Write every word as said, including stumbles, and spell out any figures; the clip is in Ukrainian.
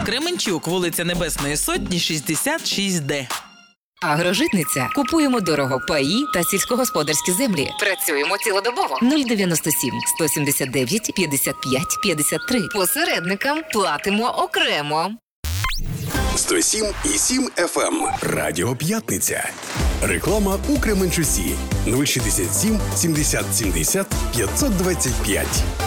Кременчук, вулиця Небесної Сотні, шістдесят шість Д. Агрожитниця. Купуємо дорого паї та сільськогосподарські землі. Працюємо цілодобово. нуль дев'яносто сім сто сімдесят дев'ять п'ятдесят п'ять п'ятдесят три. Посередникам платимо окремо. сто сім і сім еф ем. Радіо П'ятниця. Реклама у Кременчуці. нуль шістдесят сім сімдесят сімдесят п'ятсот двадцять п'ять.